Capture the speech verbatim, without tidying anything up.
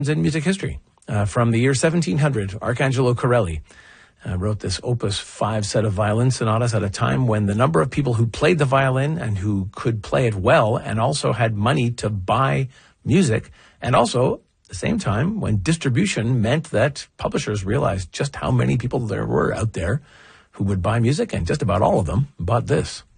in music history. Uh, from the year seventeen hundred, Arcangelo Corelli uh, wrote this Opus five set of violin sonatas at a time when the number of people who played the violin and who could play it well and also had money to buy music, and also at the same time when distribution meant that publishers realized just how many people there were out there who would buy music, and just about all of them bought this.